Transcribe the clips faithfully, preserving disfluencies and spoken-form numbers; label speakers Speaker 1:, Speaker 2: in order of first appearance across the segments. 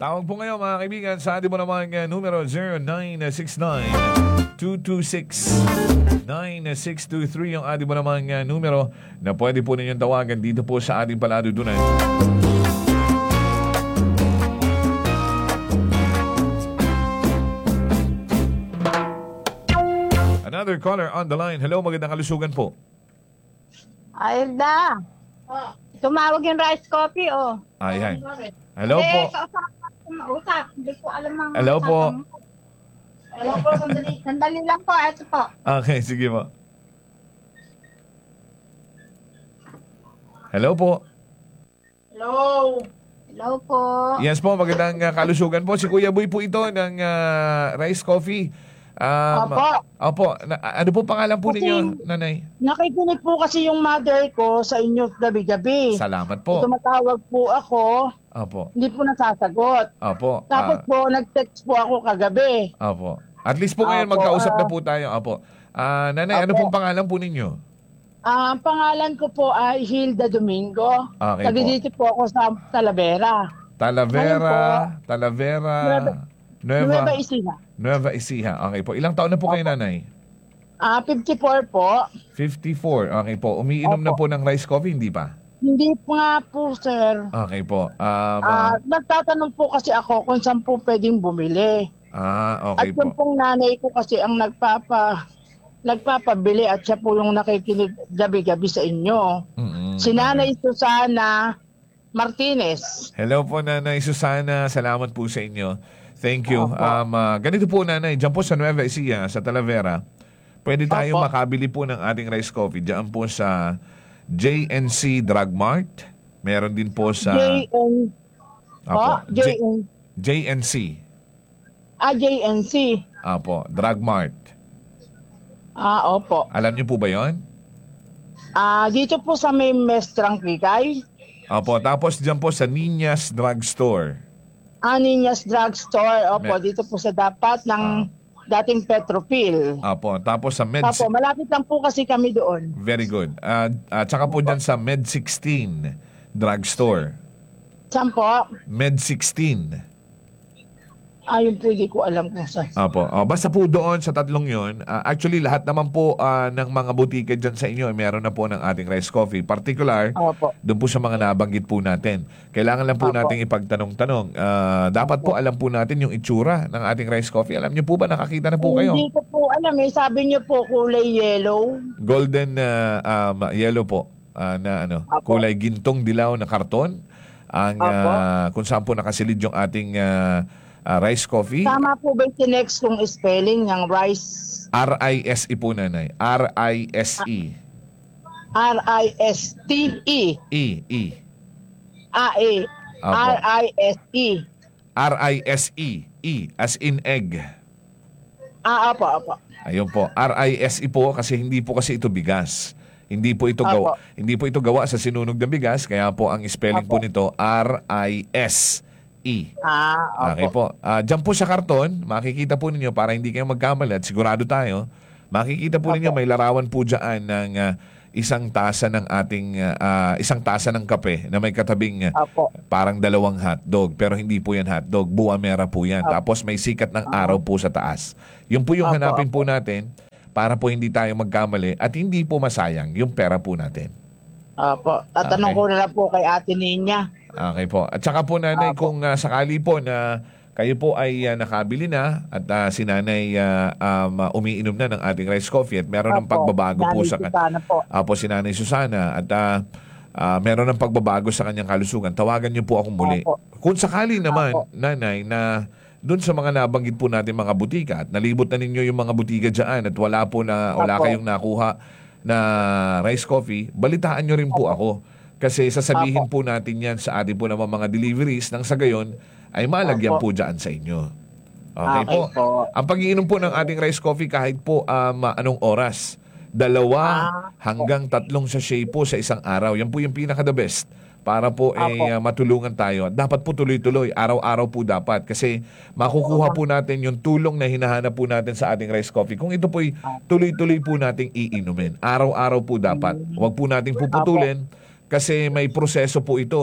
Speaker 1: Tawag po ngayon mga kaibigan sa ating mo naman uh, numero zero nine six nine, two two six, nine six two three yung ating mo naman uh, numero na pwede po ninyong tawagan dito po sa ating paladudunan. Another caller on the line. Hello, magandang kalusugan po.
Speaker 2: Ayda. Tumawag yung rice coffee, oh.
Speaker 1: Ayan. Hello
Speaker 2: Hindi,
Speaker 1: po.
Speaker 2: sa usap usap. Hindi ko alam ang...
Speaker 1: Hello po.
Speaker 2: Hello po, sandali. Sandali lang po, ito po.
Speaker 1: Okay, sige po. Hello po.
Speaker 2: Hello. Hello po.
Speaker 1: Yes po, magandang uh, kalusugan po. Si Kuya Boy po ito ng uh, Rice Coffee. Um,
Speaker 2: Opo.
Speaker 1: Opo. Na, ano po pangalan po
Speaker 2: Kasi-
Speaker 1: ninyo, nanay?
Speaker 2: Nakikinig po kasi yung mother ko sa inyo gabi-gabi.
Speaker 1: Salamat po.
Speaker 2: Tumatawag po ako,
Speaker 1: Opo.
Speaker 2: hindi po nasasagot.
Speaker 1: Opo.
Speaker 2: Tapos
Speaker 1: Ah,
Speaker 2: po, nag-text po ako kagabi.
Speaker 1: opo. At least po ngayon
Speaker 2: Opo,
Speaker 1: magkausap na
Speaker 2: ah.
Speaker 1: po tayo. Opo. Ah, nanay, ano
Speaker 2: Opo.
Speaker 1: pong pangalan po ninyo?
Speaker 2: Ah, ang pangalan ko po ay Hilda Domingo.
Speaker 1: Okay
Speaker 2: Taga
Speaker 1: po.
Speaker 2: dito po ako sa Talavera.
Speaker 1: Talavera, Talavera,
Speaker 2: Nueva
Speaker 1: Nueva,
Speaker 2: Ecija.
Speaker 1: Nueva Ecija. Okay po. Ilang taon na po kayo, nanay?
Speaker 2: Ah, fifty-four po.
Speaker 1: fifty-four. Okay po. Umiinom na po ng rice coffee, hindi pa?
Speaker 2: Hindi po nga po, sir.
Speaker 1: Okay po. Um,
Speaker 2: Ah, nagtatanong po kasi ako kung saan po pwedeng bumili.
Speaker 1: ah,
Speaker 2: At
Speaker 1: okay
Speaker 2: yung
Speaker 1: po.
Speaker 2: pong nanay ko kasi ang nagpapa nagpapabili at siya po yung nakikinig gabi-gabi sa inyo.
Speaker 1: Mm-mm.
Speaker 2: Si Nanay Susana Martinez.
Speaker 1: Hello po, Nanay Susana. Salamat po sa inyo. Thank you.
Speaker 2: Opo.
Speaker 1: Um, ah, ganito po, Nanay. Diyan po sa Nueva Ecija, sa Talavera, pwede tayo
Speaker 2: Opo.
Speaker 1: makabili po ng ating rice coffee. Diyan po sa J N C Drug Mart. Meron din po sa...
Speaker 2: J N
Speaker 1: Apo,
Speaker 2: po, J N
Speaker 1: J N C.
Speaker 2: ah, J N C.
Speaker 1: Apo, Drug Mart.
Speaker 2: Ah, opo.
Speaker 1: Alam niyo po ba yon?
Speaker 2: Ah, dito po sa may Mestrang Kikay,
Speaker 1: Apo, tapos diyan po sa Niñas Drug Store.
Speaker 2: Aniñas Drugstore. Opo,
Speaker 1: Me-
Speaker 2: dito po sa dapat ng dating Petropil.
Speaker 1: Apo, tapos sa Med...
Speaker 2: Opo, malapit lang po kasi kami doon.
Speaker 1: Very good. Uh, at saka po dyan sa Med sixteen Drug Store.
Speaker 2: Saan po?
Speaker 1: Med sixteen.
Speaker 2: Ayun po, hindi ko alam kung saan.
Speaker 1: Apo. Oh, basta po doon sa tatlong yon. Uh, actually, lahat naman po uh, ng mga butika dyan sa inyo, meron na po ng ating rice coffee. Particular,
Speaker 2: Opo.
Speaker 1: doon po sa mga nabanggit po natin. Kailangan lang po
Speaker 2: Apo.
Speaker 1: nating ipagtanong-tanong. Uh, dapat po alam po natin yung itsura ng ating rice coffee. Alam niyo po ba, nakakita na po kayo?
Speaker 2: Hindi ko po alam eh. Sabi niyo po kulay yellow.
Speaker 1: Golden uh, um, yellow po. Uh, na ano,
Speaker 2: Apo.
Speaker 1: kulay gintong dilaw na karton. Ang
Speaker 2: Apo.
Speaker 1: uh, kung saan po nakasilid yung ating uh, uh, rice coffee.
Speaker 2: Tama po ba yung next kong spelling ng rice?
Speaker 1: R I S E po, nanay. R I S E.
Speaker 2: R I S T E.
Speaker 1: E. E.
Speaker 2: Ah, E.
Speaker 1: Apo.
Speaker 2: R I S E.
Speaker 1: R I S E. E. As in egg.
Speaker 2: Ah, apo, apo.
Speaker 1: Ayun po. R I S E po kasi hindi po kasi ito bigas. Hindi po ito gawa,
Speaker 2: Apo.
Speaker 1: hindi po ito gawa sa sinunog na bigas, kaya po ang spelling po
Speaker 2: Apo.
Speaker 1: nito R I S E.
Speaker 2: Ah,
Speaker 1: Okay
Speaker 2: apo.
Speaker 1: po. Ah, diyan po sa karton, makikita po ninyo para hindi kayo magkamali at sigurado tayo, makikita po ninyo
Speaker 2: Apo.
Speaker 1: may larawan po diyan ng ah, isang tasa ng ating ah, isang tasa ng kape na may katabing ah,
Speaker 2: Apo.
Speaker 1: parang dalawang hotdog, pero hindi po yan hotdog, buwamera po yan.
Speaker 2: Apo.
Speaker 1: Tapos may sikat ng araw po sa taas. Yun po yung
Speaker 2: Apo,
Speaker 1: hanapin
Speaker 2: apo.
Speaker 1: po natin para po hindi tayo magkamali at hindi po masayang yung pera po natin.
Speaker 2: Apo. Tatanong
Speaker 1: Okay.
Speaker 2: ko na lang po kay Ate Ninya.
Speaker 1: Okay po. At saka po, nanay,
Speaker 2: Apo.
Speaker 1: kung ah, sakali po na kayo po ay ah, nakabili na at ah, si nanay ah, um, ah, umiinom na ng ating rice coffee at meron ng
Speaker 2: Apo.
Speaker 1: pagbabago po
Speaker 2: Nanay
Speaker 1: sa
Speaker 2: Susana po.
Speaker 1: Apo, si Nanay Susana at ah, ah, meron ng pagbabago sa kanyang kalusugan, tawagan niyo po akong muli.
Speaker 2: Apo.
Speaker 1: Kung sakali naman,
Speaker 2: Apo.
Speaker 1: nanay, na doon sa mga nabanggit po natin mga butika at nalibot na ninyo yung mga butika dyan at wala po na wala
Speaker 2: Apo.
Speaker 1: kayong nakuha na rice coffee, balitaan nyo rin po ako. Kasi sasabihin po natin yan sa ating po naman mga deliveries nang sa gayon ay malagyan
Speaker 2: Apo.
Speaker 1: po dyan sa inyo. Okay,
Speaker 2: Okay
Speaker 1: po.
Speaker 2: po.
Speaker 1: Ang pag-iinom po ng ating rice coffee kahit po um, anong oras. Dalawa
Speaker 2: Ah,
Speaker 1: hanggang tatlong sachet po sa isang araw. Yan po yung pinaka-the best para po eh,
Speaker 2: Apo.
Speaker 1: uh, matulungan tayo. Dapat po tuloy-tuloy. Araw-araw po dapat. Kasi makukuha po natin yung tulong na hinahanap po natin sa ating rice coffee. Kung ito po'y tuloy-tuloy po nating iinumin. Araw-araw po dapat. Huwag po nating puputulin kasi may proseso po ito.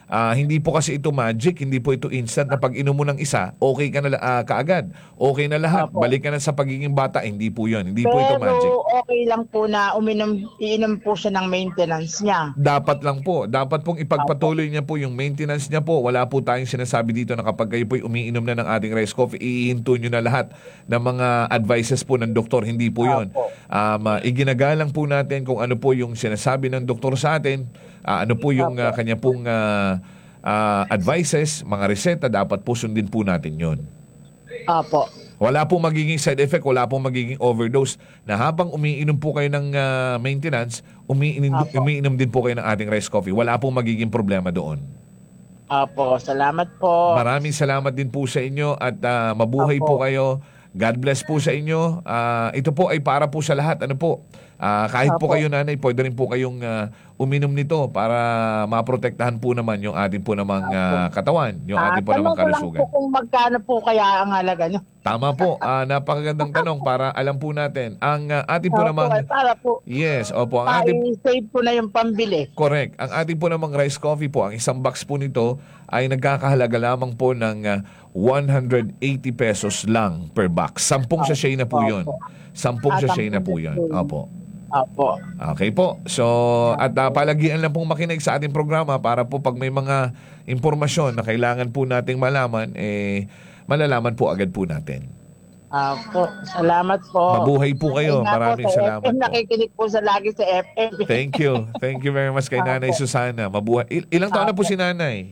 Speaker 1: Ah, hindi po kasi ito magic, hindi po ito instant na pag inom mo ng isa, okay ka na ah, kaagad. Okay na lahat.
Speaker 2: Opo.
Speaker 1: Balik ka na sa pagiging bata. Hindi po 'yon. Hindi po ito
Speaker 2: Pero
Speaker 1: magic.
Speaker 2: okay lang po na uminom, iinom po siya ng maintenance niya.
Speaker 1: Dapat lang po. Dapat pong ipagpatuloy niya po yung maintenance niya po. Wala po tayong sinasabi dito na kapag kayo po umiinom na ng ating rice coffee, iihinto nyo na lahat ng mga advices po ng doktor. Hindi po yun.
Speaker 2: Opo.
Speaker 1: Um, uh, iginagalang po natin kung ano po yung sinasabi ng doktor sa atin, uh, ano po yung uh, kanya pong uh, uh, advices, mga reseta, dapat po sundin po natin yun.
Speaker 2: Opo.
Speaker 1: Wala pong magiging side effect, wala pong magiging overdose na habang umiinom po kayo ng uh, maintenance, umiinom,
Speaker 2: Apo.
Speaker 1: umiinom din po kayo ng ating rice coffee. Wala pong magiging problema doon.
Speaker 2: Opo, salamat po.
Speaker 1: Maraming salamat din po sa inyo at uh, mabuhay
Speaker 2: Apo.
Speaker 1: po kayo. God bless po sa inyo. Uh, ito po ay para po sa lahat. Ano po? Uh, kahit po
Speaker 2: Apo.
Speaker 1: kayo nanay, pwede rin po kayong uh, uminom nito para maprotektahan po naman yung ating po namang uh, katawan, yung
Speaker 2: Ah,
Speaker 1: ating po namang
Speaker 2: tanong ko lang
Speaker 1: kalusugan.
Speaker 2: po kung magkano po kaya ang halaga niyo.
Speaker 1: Tama po. Uh, napakagandang tanong para alam po natin. Ang uh, ating po
Speaker 2: Opo,
Speaker 1: namang...
Speaker 2: para po,
Speaker 1: Yes, opo. Ang ating...
Speaker 2: pa-save po na yung pambili.
Speaker 1: Correct. Ang ating po namang rice coffee po, ang isang box po nito ay nagkakahalaga lamang po ng uh, one hundred eighty pesos lang per box. Sampung sachet na po yun. Sampung
Speaker 2: Ah,
Speaker 1: sachet na po
Speaker 2: sampung
Speaker 1: yun.
Speaker 2: sachet.
Speaker 1: Opo.
Speaker 2: Opo.
Speaker 1: Okay po. So, at uh, palagian lang pong makinig sa ating programa para po pag may mga impormasyon na kailangan po nating malaman, eh, malalaman po agad po natin.
Speaker 2: Opo. Salamat po.
Speaker 1: Mabuhay po kayo.
Speaker 2: Ayun nga po,
Speaker 1: Maraming
Speaker 2: sa
Speaker 1: salamat
Speaker 2: F M,
Speaker 1: po.
Speaker 2: nakikinig po sa lagi sa F M.
Speaker 1: Thank you. Thank you very much kay Nanay Susana. Mabuhay. Il- ilang taon na po si Nanay?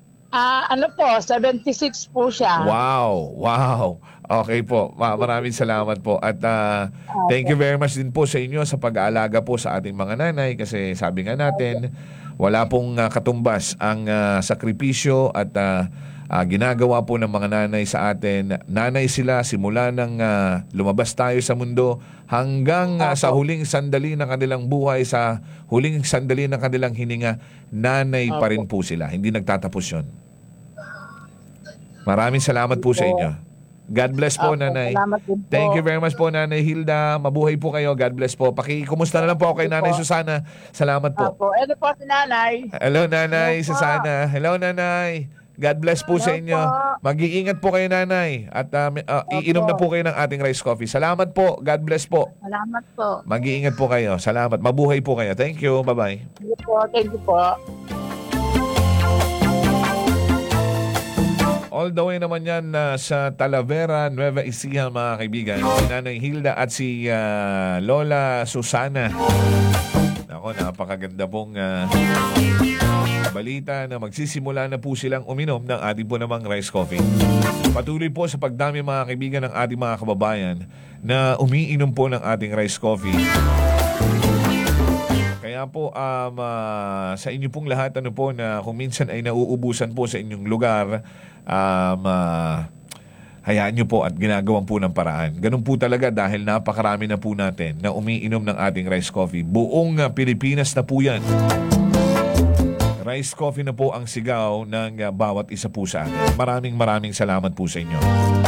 Speaker 2: Ah, ano po, seventy-six po siya.
Speaker 1: Wow, wow. Okay po. Ma- Maraming salamat po. At uh, thank you very much din po sa inyo sa pag-aalaga po sa ating mga nanay kasi sabi nga natin, wala pong uh, katumbas ang uh, sakripisyo at uh, uh, ginagawa po ng mga nanay sa atin. Nanay sila simula nang uh, lumabas tayo sa mundo hanggang uh, sa huling sandali ng kanilang buhay, sa huling sandali ng kanilang hininga, nanay pa rin po sila. Hindi nagtatapos yun. Maraming salamat po sa inyo. God bless po,
Speaker 2: Opo,
Speaker 1: Nanay.
Speaker 2: salamat din po.
Speaker 1: Thank you very much po, Nanay Hilda. Mabuhay po kayo. God bless po. Paki-kumusta na lang po ako kay Nanay Susana. Salamat po.
Speaker 2: Opo. Ito po si nanay.
Speaker 1: Hello, Nanay
Speaker 2: Hello po.
Speaker 1: Susana. Hello, Nanay. God bless po sa
Speaker 2: Hello
Speaker 1: inyo.
Speaker 2: po.
Speaker 1: Mag-iingat po kayo, Nanay. At uh, mi- uh,
Speaker 2: Opo.
Speaker 1: iinom na po kayo ng ating rice coffee. Salamat po. God bless po.
Speaker 2: Salamat po.
Speaker 1: Mag-iingat po kayo. Salamat. Mabuhay po kayo. Thank you. Bye-bye.
Speaker 2: Thank you po. Thank you po.
Speaker 1: All the way naman yan uh, sa Talavera, Nueva Ecija, mga kaibigan. Si Nanay Hilda at si uh, Lola Susana. Ako, napakaganda pong uh, balita na magsisimula na po silang uminom ng ating po namang rice coffee. Patuloy po sa pagdami, mga kaibigan, ng ating mga kababayan na umiinom po ng ating rice coffee. Kaya po um, uh, sa inyo pong lahat, ano po, na kung minsan ay nauubusan po sa inyong lugar, um, uh, hayaan nyo po at ginagawan po ng paraan. Ganun po talaga dahil napakarami na po natin na umiinom ng ating rice coffee. Buong uh, Pilipinas na po yan. Rice coffee na po ang sigaw ng uh, bawat isa po sa atin. Maraming maraming salamat po sa inyo.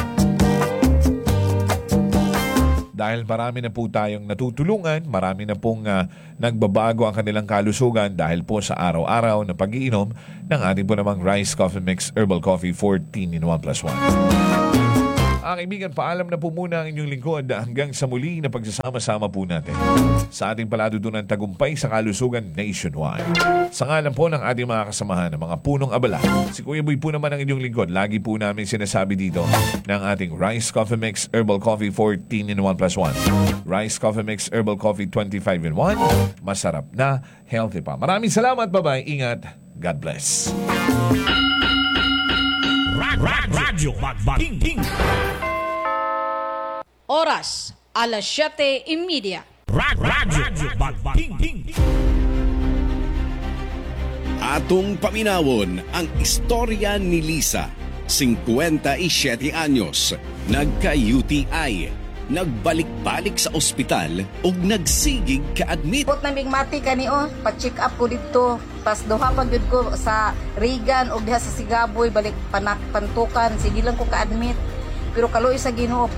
Speaker 1: Dahil marami na po tayong natutulungan, marami na pong uh, nagbabago ang kanilang kalusugan dahil po sa araw-araw na pag-iinom ng ating po namang Rice Coffee Mix Herbal Coffee fourteen in one plus one. Ang kaibigan, paalam na po muna ang inyong lingkod hanggang sa muli na pagsasama-sama po natin sa ating paladutunan tagumpay sa kalusugan nationwide. Sa ngalan po ng ating mga kasamahan ng mga punong abala, si Kuya Boy po naman ang inyong lingkod. Lagi po namin sinasabi dito ng ating Rice Coffee Mix Herbal Coffee fourteen in one plus one. Rice Coffee Mix Herbal Coffee twenty-five in one. Masarap na, healthy pa. Maraming salamat, bye-bye. Ingat. God bless.
Speaker 3: Radyo Magbating.
Speaker 4: Oras, alas siyete y media.
Speaker 3: Radyo Magbating.
Speaker 5: Atong paminawon ang istorya ni Lisa, fifty-seven anyos, nagka-U T I, nagbalik-balik sa ospital ug nagsigig ka-admit.
Speaker 6: Put na mati kani o, pa-check up ko dito. Pas duha pa gyud ko sa Regan og diha sa Sigaboy balik panak pantukan, sige lang ko ka-admit. Pero kaluoy sa Ginoo pag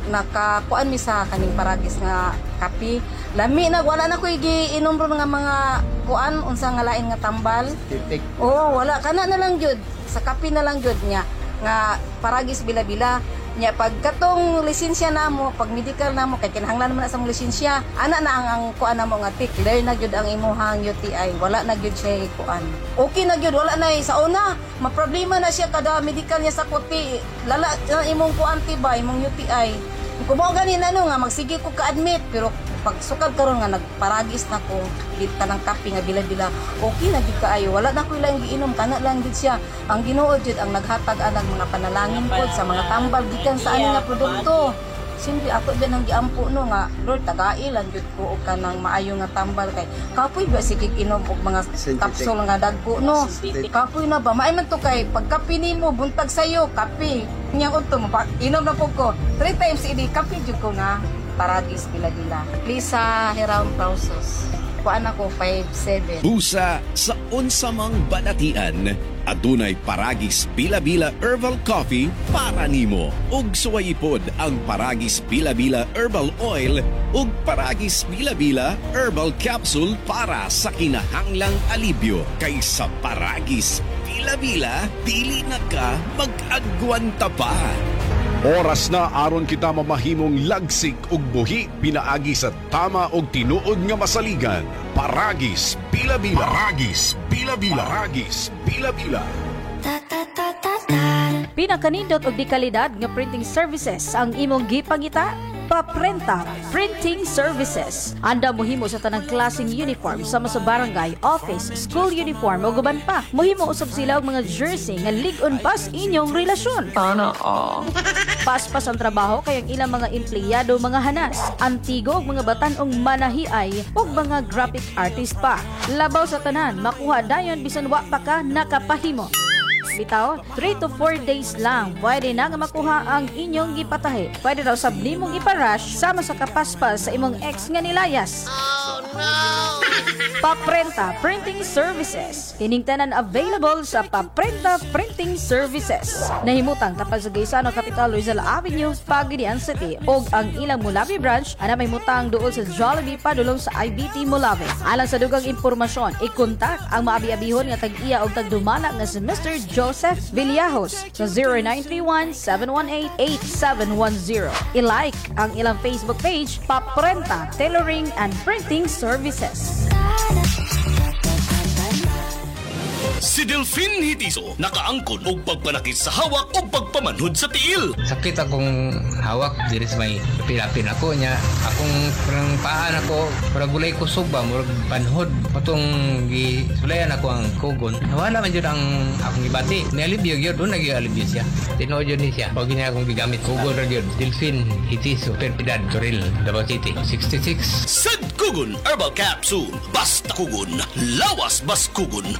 Speaker 6: nakakuan mi sa kaning paragis nga kape. Lami na wala na ko giinom ron nga mga kuan unsa nga lain nga tambal. Oo, wala kana na lang jud sa kape na lang jud niya nga paragis bila-bila. Nya pag katong lisensya namo, pag medical namo kay kinahanglan man na sa mong lisensya, ana na ang, ang kuan namo nga tik, clear na gyud ang imuhang U T I, wala na gyud siya kuan. Okay na gyud, wala na sa una, maproblema na siya kada medical niya sa kuti, lala na imong kuan tiba, imong U T I. Kung mo ganin ano nga magsige ko ka-admit, pero pag sukad karon nga nagparagis na ko kita ng kape nga bila-bila, okay na gyud kaayo, wala na ko ilang giinom, kana lang gyud siya. Ang Ginoo jud ang naghatag anang mga panalangin pod sa mga tambal gikan sa ani nga produkto. Siyempre ako din ang giampo no nga Lord tagailan jud ko og kanang maayo nga tambal kay kapoy ba sige inom og mga kapsul nga dagko no. Kapoy na ba maay man to kay pagkape nimo buntag sayo kape. Nya unto mo inom na pud ko three times idi kape jud ko na paragis bila-bila. Lisa Heraun Pausos. Kuan ako five seven.
Speaker 5: Busa sa unsamang balatian, adunay Paragis Bila-Bila Herbal Coffee para nimo. Ug suwayipod ang Paragis Bila-Bila Herbal Oil ug Paragis Bila-Bila Herbal Capsule para sa kinahanglang alibyo. Kaysa Paragis Bila-Bila, dili na ka mag-agwanta pa.
Speaker 7: Oras na aron kita mamahimong lagsik ug buhi pinaagi sa tama og tinuod nga masaligan. Paragis Bila-Bila. Paragis Bila-Bila. Paragis Bila-Bila.
Speaker 4: Pinakanindot og di kalidad nga printing services ang imong gipangita. Paprenta Printing Services. Anda mohimo sa tanang klaseng uniform sama sa barangay, office, school uniform o guban pa. Mohimo usab sila og mga jersey nga lig-on pas inyong relasyon. Sana oh. Paspas ang trabaho kay ang ilang mga empleyado mga hanas, antigo og mga batanong manahiay ug mga graphic artist pa. Labaw sa tanan, makuha dayon bisan wa pa ka nakapahimo. Bitaw, three to four days lang pwede na nga makuha ang inyong gipatahi. Pwede raw sab nimong iparush sama sa kapaspas sa imong ex nga nilayas. Oh no! Paprenta Printing Services. Kining tanan available sa Paprenta Printing Services. Nahimutang tapad sa Gaisano Capital Rizal Avenue, Pagadian City ug ang ilang Mulabi branch ana may mutang duol sa Jollibee padulong sa I B T Mulabi. Alang sa dugang impormasyon, i-kontak ang maabi-abihon nga tag-iya og tagdumala nga si Mister Joseph Villajos sa zero nine three one, seven one eight, eight seven one zero. I-like ang ilang Facebook page, Paprenta Tailoring and Printing Services.
Speaker 3: Si Delphine Hitiso nakaangkon og pagpanakit sa hawak o pagpamanhod sa tiil.
Speaker 8: Sakit akong hawak diri sa may pilapin ako niya. Akong parang paan ako, parang gulay ko suba, murag panhod. Patong gisulayan ako ang kugon. Nawala man yun ang akong ibati. Nialibyo yun, doon nag-ialibyo siya. Tinood yun niya. Pag niya akong gigamit, kugon rin yun. Delphine Hitiso, Perpidad, Toril, Davao City, sixty-six.
Speaker 3: Sad Kugon Herbal Capsule. Basta kugon, lawas bas kugon.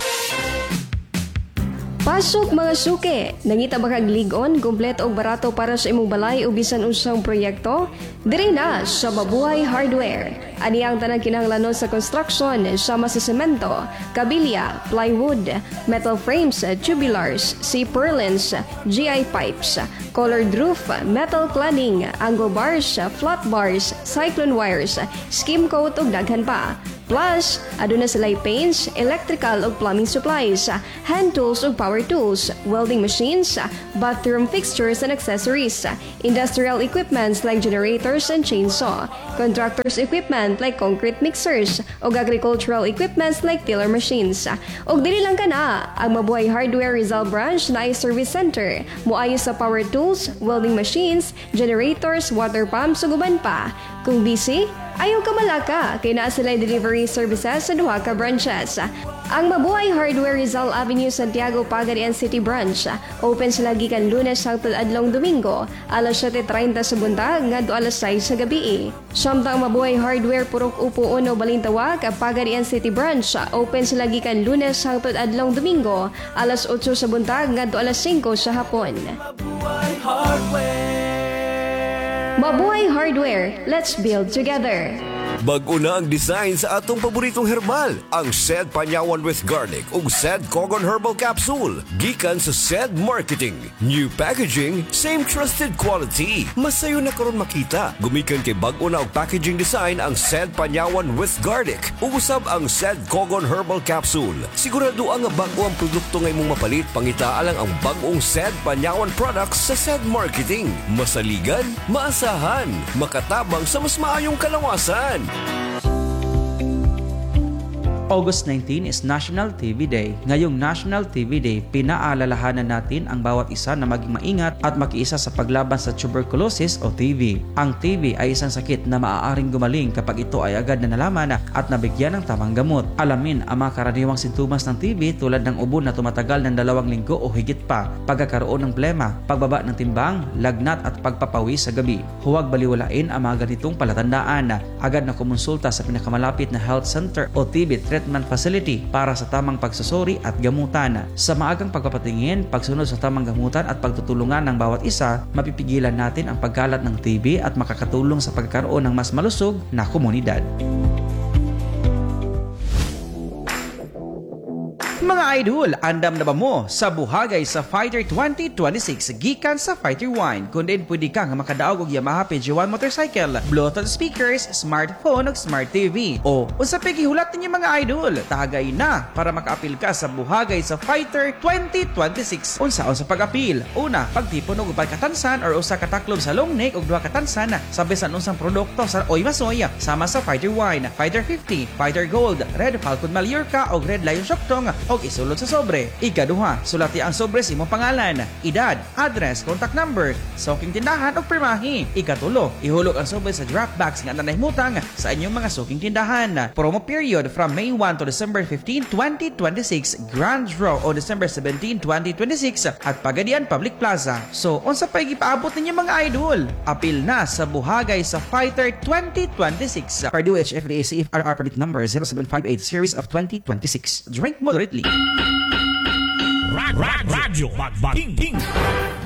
Speaker 9: Pasok mga suke! Nangita ba kag lig-on, kompleto og barato para sa imong balay o bisan unsang proyekto? Diri na sa Mabuhay Hardware. Ani ang tanang kinahanglanon sa construction sama sa semento, kabilya, plywood, metal frames, tubulars, C-purlins, G I pipes, colored roof, metal cladding, angle bars, flat bars, cyclone wires, skim coat ug daghan pa. Plus, aduna sila'y paints, electrical ug plumbing supplies, hand tools ug power tools, welding machines, bathroom fixtures and accessories, industrial equipments like generators and chainsaw, contractors equipment like concrete mixers, ug agricultural equipments like tiller machines. Ug dili lang kana, ang Mabuhay Hardware Rizal Branch na ay service center, muayo sa power tools, welding machines, generators, water pumps ug uban pa. Kung busy, ayaw ka malaka, kay naa sila delivery services sa duha ka branches. Ang Mabuhay Hardware Rizal Avenue, Santiago, Pagadian City Branch. Open sila gikan Lunes hangtod adlong Domingo, alas siyete treinta sa buntag ngadto alas sais sa gabi. Samtang Mabuhay Hardware Purok Upo Uno Balintawak, Pagadian City Branch. Open sila gikan Lunes hangtod adlong Domingo, alas otso sa buntag ngadto alas singko sa hapon. Mabuhay Hardware. Mabuhay Hardware. Let's build together.
Speaker 10: Bag-o na ang design sa atong paboritong herbal, ang S E D Panyawan with Garlic ug S E D Cogon Herbal Capsule. Gikan sa S E D Marketing. New packaging, same trusted quality. Masayo na karon makita. Gumikan kay bag-o na og packaging design ang S E D Panyawan with Garlic ug usab ang S E D Cogon Herbal Capsule. Sigurado ang bag-o ang produkto nga imong mapalit, pangitaa lang ang bag-ong S E D Panyawan products sa S E D Marketing. Masaligan, maasahan, makatabang sa mas maayong kalawasan.
Speaker 11: August nineteenth is National T V Day. Ngayong National T V Day, pinaalalahanan natin ang bawat isa na maging maingat at makiisa sa paglaban sa tuberculosis o T V. Ang T V ay isang sakit na maaaring gumaling kapag ito ay agad na nalaman at nabigyan ng tamang gamot. Alamin ang mga karaniwang sintomas ng T V tulad ng ubo na tumatagal ng dalawang linggo o higit pa, pagkakaroon ng plema, pagbaba ng timbang, lagnat at pagpapawis sa gabi. Huwag baliwalain ang mga ganitong palatandaan. Agad na kumonsulta sa pinakamalapit na health center o T V treatment facility para sa tamang pagsusuri at gamutan. Sa maagang pagpapatingin, pagsunod sa tamang gamutan at pagtutulungan ng bawat isa, mapipigilan natin ang pagkalat ng T V at makakatulong sa pagkakaroon ng mas malusog na komunidad. Mga idol, andam na ba mo sa buhagay sa Fighter twenty twenty-six gikan sa Fighter Wine? Kung din pwede kang makadaog og Yamaha P G one motorcycle, Bluetooth speakers, smartphone ug smart T V. O unsa pa gihulat ninyo mga idol? Tagay na para makaapil ka sa buhagay sa Fighter twenty twenty-six. Unsaon sa pag-apil? Una, pagtipon og upat katansan or usa ka taklob sa long neck og duha katansan sa bisan unsang produkto sa Oy Masoy sama sa Fighter Wine, Fighter fifty, Fighter Gold, Red Falcon Mallorca og Red Lion Shoktong og isulod sa sobre. Ikaduha, sulati ang sobre sa imong pangalan, edad, address, contact number, suking tindahan o pirmahi. Ikatulo, ihulog ang sobre sa draft box nga nanahimutang sa inyong mga suking tindahan. Promo period from May first to December fifteenth, twenty twenty-six, Grand Draw o December seventeenth, twenty twenty-six at Pagadian Public Plaza. So, unsa pa gipaabot ninyo mga idol? Apil na sa buhagay sa Fighter twenty twenty-six. Purdue H F D A C F R R permit number zero seven five eight series of twenty twenty-six. Drink moderately.
Speaker 3: Radyo Magbating.